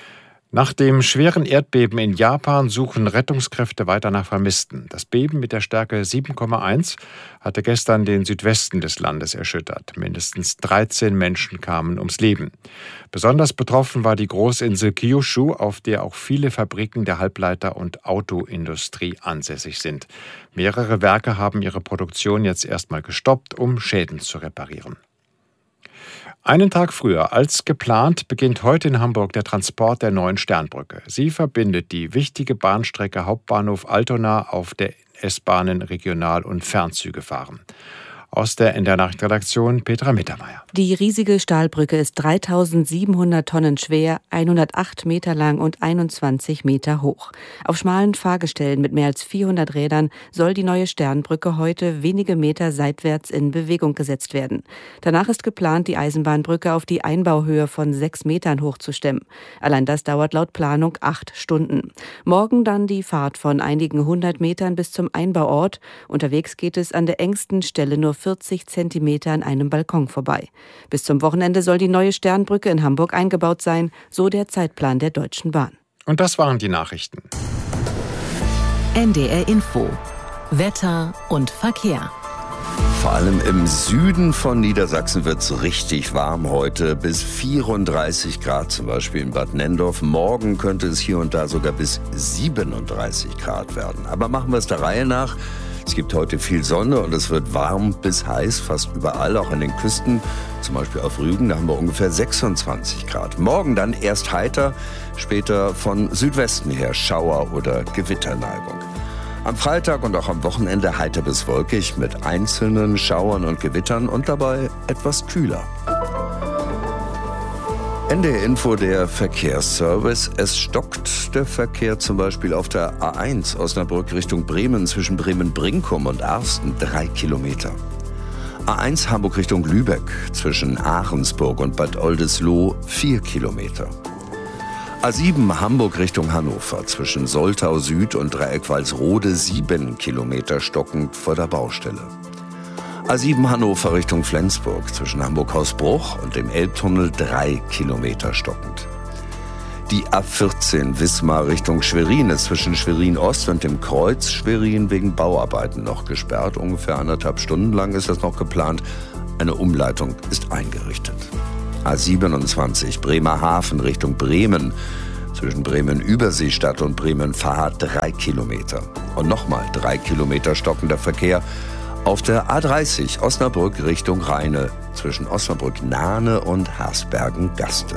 [SPEAKER 2] Nach dem schweren Erdbeben in Japan suchen Rettungskräfte weiter nach Vermissten. Das Beben mit der Stärke sieben Komma eins hatte gestern den Südwesten des Landes erschüttert. Mindestens dreizehn Menschen kamen ums Leben. Besonders betroffen war die Großinsel Kyushu, auf der auch viele Fabriken der Halbleiter- und Autoindustrie ansässig sind. Mehrere Werke haben ihre Produktion jetzt erstmal gestoppt, um Schäden zu reparieren. Einen Tag früher als geplant beginnt heute in Hamburg der Transport der neuen Sternbrücke. Sie verbindet die wichtige Bahnstrecke Hauptbahnhof Altona, auf der S-Bahnen, Regional- und Fernzüge fahren. Aus der N D R-Nachrichtenredaktion Petra Mittermeier.
[SPEAKER 8] Die riesige Stahlbrücke ist dreitausendsiebenhundert Tonnen schwer, hundertacht Meter lang und einundzwanzig Meter hoch. Auf schmalen Fahrgestellen mit mehr als vierhundert Rädern soll die neue Sternbrücke heute wenige Meter seitwärts in Bewegung gesetzt werden. Danach ist geplant, die Eisenbahnbrücke auf die Einbauhöhe von sechs Metern hochzustemmen. Allein das dauert laut Planung acht Stunden. Morgen dann die Fahrt von einigen hundert Metern bis zum Einbauort. Unterwegs geht es an der engsten Stelle nur vierzig Zentimeter an einem Balkon vorbei. Bis zum Wochenende soll die neue Sternbrücke in Hamburg eingebaut sein, so der Zeitplan der Deutschen Bahn.
[SPEAKER 2] Und das waren die Nachrichten.
[SPEAKER 1] N D R Info. Wetter und Verkehr.
[SPEAKER 7] Vor allem im Süden von Niedersachsen wird es richtig warm heute, bis vierunddreißig Grad, zum Beispiel in Bad Nenndorf. Morgen könnte es hier und da sogar bis siebenunddreißig Grad werden. Aber machen wir es der Reihe nach. Es gibt heute viel Sonne und es wird warm bis heiß, fast überall, auch an den Küsten. Zum Beispiel auf Rügen, da haben wir ungefähr sechsundzwanzig Grad. Morgen dann erst heiter, später von Südwesten her Schauer- oder Gewitterneigung. Am Freitag und auch am Wochenende heiter bis wolkig mit einzelnen Schauern und Gewittern und dabei etwas kühler. N D R Info, der Verkehrsservice. Es stockt der Verkehr zum Beispiel auf der A eins Osnabrück Richtung Bremen zwischen Bremen-Brinkum und Arsten drei Kilometer. A eins Hamburg Richtung Lübeck zwischen Ahrensburg und Bad Oldesloe vier Kilometer. A sieben Hamburg Richtung Hannover zwischen Soltau Süd und Dreieck Walsrode sieben Kilometer stockend vor der Baustelle. A sieben Hannover Richtung Flensburg zwischen Hamburg-Hausbruch und dem Elbtunnel drei Kilometer stockend. Die A vierzehn Wismar Richtung Schwerin ist zwischen Schwerin-Ost und dem Kreuz Schwerin wegen Bauarbeiten noch gesperrt. Ungefähr anderthalb Stunden lang ist das noch geplant. Eine Umleitung ist eingerichtet. A siebenundzwanzig Bremerhaven Richtung Bremen zwischen Bremen-Überseestadt und Bremen-Fahr drei Kilometer. Und nochmal drei Kilometer stockender Verkehr auf der A dreißig Osnabrück Richtung Rheine zwischen Osnabrück-Nahne und Haßbergen-Gaste.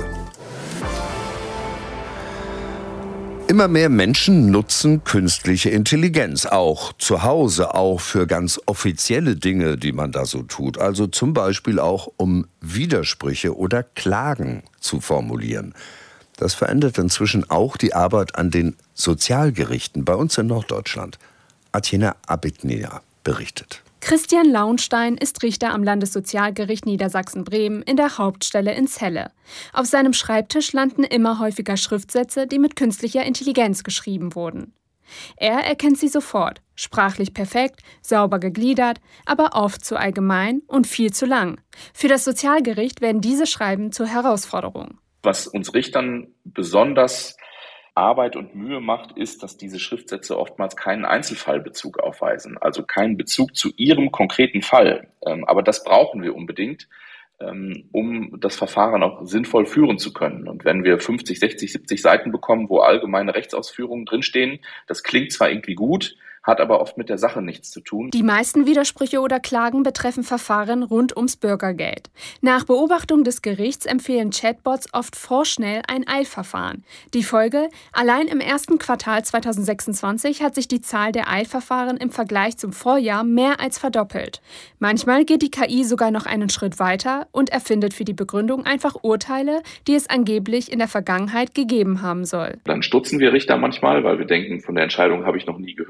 [SPEAKER 7] Immer mehr Menschen nutzen künstliche Intelligenz, auch zu Hause, auch für ganz offizielle Dinge, die man da so tut. Also zum Beispiel auch, um Widersprüche oder Klagen zu formulieren. Das verändert inzwischen auch die Arbeit an den Sozialgerichten bei uns in Norddeutschland. Athena Abitnia berichtet.
[SPEAKER 9] Christian Launstein ist Richter am Landessozialgericht Niedersachsen-Bremen in der Hauptstelle in Celle. Auf seinem Schreibtisch landen immer häufiger Schriftsätze, die mit künstlicher Intelligenz geschrieben wurden. Er erkennt sie sofort, sprachlich perfekt, sauber gegliedert, aber oft zu allgemein und viel zu lang. Für das Sozialgericht werden diese Schreiben zur Herausforderung.
[SPEAKER 10] Was uns Richtern besonders Arbeit und Mühe macht, ist, dass diese Schriftsätze oftmals keinen Einzelfallbezug aufweisen, also keinen Bezug zu ihrem konkreten Fall. Aber das brauchen wir unbedingt, um das Verfahren auch sinnvoll führen zu können. Und wenn wir fünfzig, sechzig, siebzig Seiten bekommen, wo allgemeine Rechtsausführungen drinstehen, das klingt zwar irgendwie gut, hat aber oft mit der Sache nichts zu tun.
[SPEAKER 9] Die meisten Widersprüche oder Klagen betreffen Verfahren rund ums Bürgergeld. Nach Beobachtung des Gerichts empfehlen Chatbots oft vorschnell ein Eilverfahren. Die Folge: Allein im ersten Quartal zweitausendsechsundzwanzig hat sich die Zahl der Eilverfahren im Vergleich zum Vorjahr mehr als verdoppelt. Manchmal geht die K I sogar noch einen Schritt weiter und erfindet für die Begründung einfach Urteile, die es angeblich in der Vergangenheit gegeben haben soll.
[SPEAKER 10] Dann stutzen wir Richter manchmal, weil wir denken, von der Entscheidung habe ich noch nie gehört.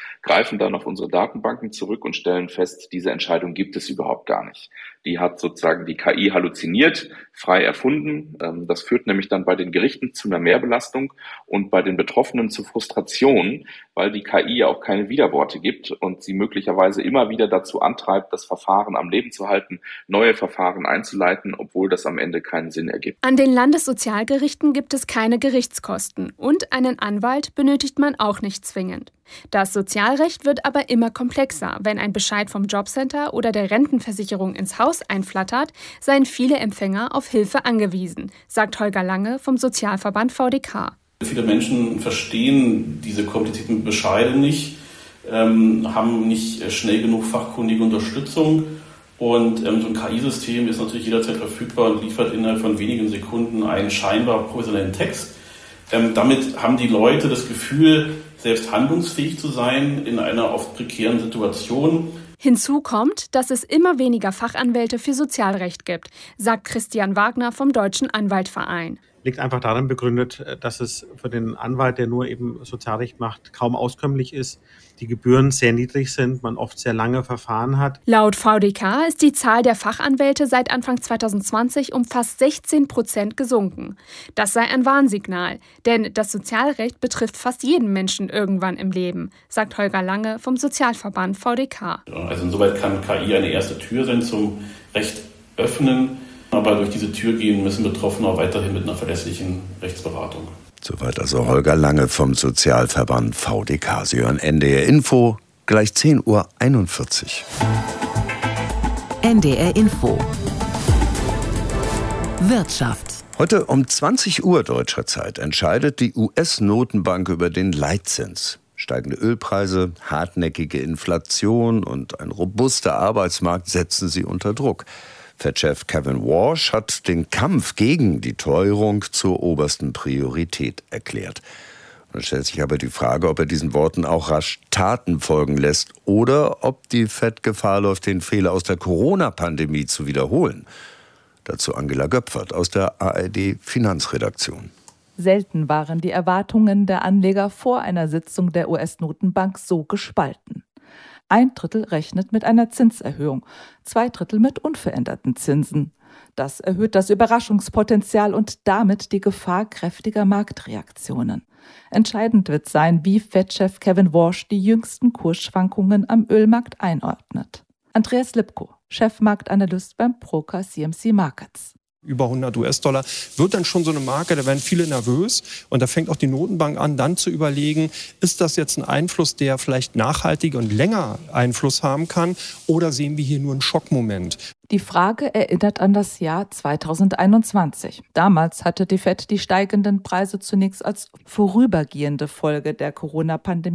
[SPEAKER 10] greifen dann auf unsere Datenbanken zurück und stellen fest, diese Entscheidung gibt es überhaupt gar nicht. Die hat sozusagen die K I halluziniert, frei erfunden. Das führt nämlich dann bei den Gerichten zu einer Mehrbelastung und bei den Betroffenen zu Frustration, weil die K I ja auch keine Widerworte gibt und sie möglicherweise immer wieder dazu antreibt, das Verfahren am Leben zu halten, neue Verfahren einzuleiten, obwohl das am Ende keinen Sinn ergibt.
[SPEAKER 9] An den Landessozialgerichten gibt es keine Gerichtskosten und einen Anwalt benötigt man auch nicht zwingend. Das Sozialrecht wird aber immer komplexer. Wenn ein Bescheid vom Jobcenter oder der Rentenversicherung ins Haus einflattert, seien viele Empfänger auf Hilfe angewiesen, sagt Holger Lange vom Sozialverband V D K.
[SPEAKER 11] Viele Menschen verstehen diese komplizierten Bescheide nicht, ähm, haben nicht schnell genug fachkundige Unterstützung. Und ähm, so ein K I-System ist natürlich jederzeit verfügbar und liefert innerhalb von wenigen Sekunden einen scheinbar professionellen Text. Ähm, damit haben die Leute das Gefühl, selbst handlungsfähig zu sein in einer oft prekären Situation.
[SPEAKER 9] Hinzu kommt, dass es immer weniger Fachanwälte für Sozialrecht gibt, sagt Christian Wagner vom Deutschen Anwaltverein.
[SPEAKER 12] Liegt einfach darin begründet, dass es für den Anwalt, der nur eben Sozialrecht macht, kaum auskömmlich ist, die Gebühren sehr niedrig sind, man oft sehr lange Verfahren hat.
[SPEAKER 9] Laut V D K ist die Zahl der Fachanwälte seit Anfang zwanzig zwanzig um fast sechzehn Prozent gesunken. Das sei ein Warnsignal, denn das Sozialrecht betrifft fast jeden Menschen irgendwann im Leben, sagt Holger Lange vom Sozialverband V D K.
[SPEAKER 11] Also insoweit kann K I eine erste Tür sein zum Recht öffnen, aber durch diese Tür gehen müssen Betroffene auch weiterhin mit einer verlässlichen Rechtsberatung.
[SPEAKER 7] Soweit also Holger Lange vom Sozialverband V D K. Sie hören N D R Info, gleich zehn Uhr einundvierzig.
[SPEAKER 1] N D R Info. Wirtschaft.
[SPEAKER 7] Heute um zwanzig Uhr deutscher Zeit entscheidet die U S-Notenbank über den Leitzins. Steigende Ölpreise, hartnäckige Inflation und ein robuster Arbeitsmarkt setzen sie unter Druck. Fed-Chef Kevin Warsh hat den Kampf gegen die Teuerung zur obersten Priorität erklärt. Dann stellt sich aber die Frage, ob er diesen Worten auch rasch Taten folgen lässt oder ob die Fed Gefahr läuft, den Fehler aus der Corona-Pandemie zu wiederholen. Dazu Angela Göpfert aus der A R D-Finanzredaktion.
[SPEAKER 13] Selten waren die Erwartungen der Anleger vor einer Sitzung der U S-Notenbank so gespalten. Ein Drittel rechnet mit einer Zinserhöhung, zwei Drittel mit unveränderten Zinsen. Das erhöht das Überraschungspotenzial und damit die Gefahr kräftiger Marktreaktionen. Entscheidend wird sein, wie Fed-Chef Kevin Warsh die jüngsten Kursschwankungen am Ölmarkt einordnet. Andreas Lipko, Chefmarktanalyst beim Broker C M C Markets.
[SPEAKER 24] Über hundert US-Dollar wird dann schon so eine Marke, da werden viele nervös und da fängt auch die Notenbank an, dann zu überlegen, ist das jetzt ein Einfluss, der vielleicht nachhaltig und länger Einfluss haben kann oder sehen wir hier nur einen Schockmoment?
[SPEAKER 13] Die Frage erinnert an das Jahr zweitausendeinundzwanzig. Damals hatte die Fed die steigenden Preise zunächst als vorübergehende Folge der Corona-Pandemie